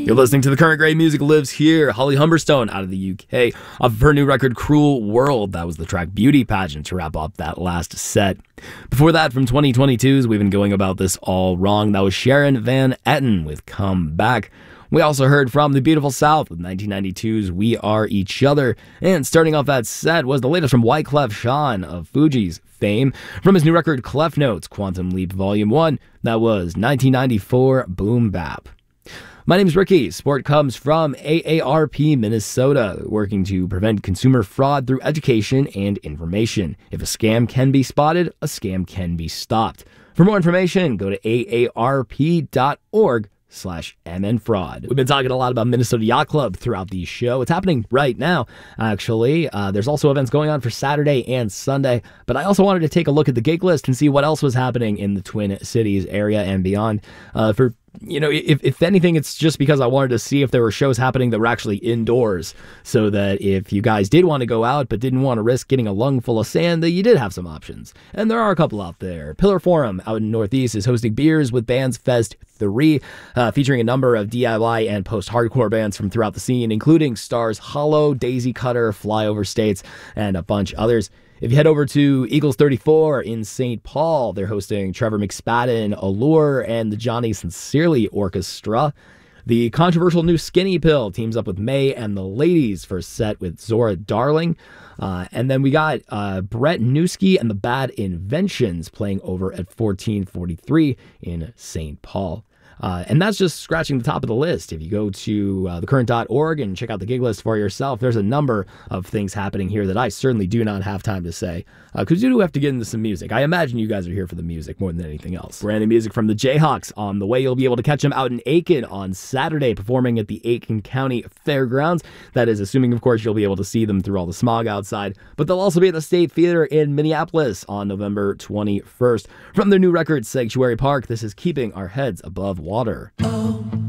You're listening to The Current Great Music Lives Here. Holly Humberstone out of the UK off of her new record Cruel World. That was the track Beauty Pageant to wrap up that last set. Before that, from 2022's We've Been Going About This All Wrong, that was Sharon Van Etten with Come Back. We also heard from the Beautiful South with 1992's We Are Each Other. And starting off that set was the latest from Wyclef Jean of Fugees fame from his new record Clef Notes Quantum Leap Volume 1. That was 1994 Boom Bap. My name's Ricky. Support comes from AARP Minnesota, working to prevent consumer fraud through education and information. If a scam can be spotted, a scam can be stopped. For more information, go to aarp.org/MNFraud. We've been talking a lot about Minnesota Yacht Club throughout the show. It's happening right now, actually. There's also events going on for Saturday and Sunday, but I also wanted to take a look at the gig list and see what else was happening in the Twin Cities area and beyond. If anything, it's just because I wanted to see if there were shows happening that were actually indoors, so that if you guys did want to go out but didn't want to risk getting a lung full of sand, that you did have some options. And there are a couple out there. Pillar Forum out in Northeast is hosting Beers with Bands Fest 3, featuring a number of DIY and post-hardcore bands from throughout the scene, including Stars Hollow, Daisy Cutter, Flyover States, and a bunch others. If you head over to Eagles 34 in St. Paul, they're hosting Trevor McSpadden, Allure, and the Johnny Sincerely Orchestra. The controversial new Skinny Pill teams up with May and the Ladies for a set with Zora Darling. And then we got Brett Newski and the Bad Inventions playing over at 1443 in St. Paul. And that's just scratching the top of the list. If you go to thecurrent.org and check out the gig list for yourself, there's a number of things happening here that I certainly do not have time to say, because you do have to get into some music. I imagine you guys are here for the music more than anything else. Brand new music from the Jayhawks on the way. You'll be able to catch them out in Aiken on Saturday, performing at the Aiken County Fairgrounds. That is assuming, of course, you'll be able to see them through all the smog outside. But they'll also be at the State Theater in Minneapolis on November 21st. From their new record, Sanctuary Park, this is Keeping Our Heads Above Water. Oh.